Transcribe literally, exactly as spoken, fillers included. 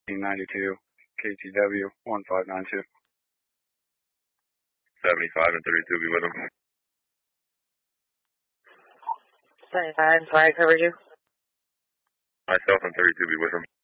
ninety-two, K T W one five nine two. seventy-five and thirty-two be with him. seventy-five, flag covered you. Myself and thirty-two be with him.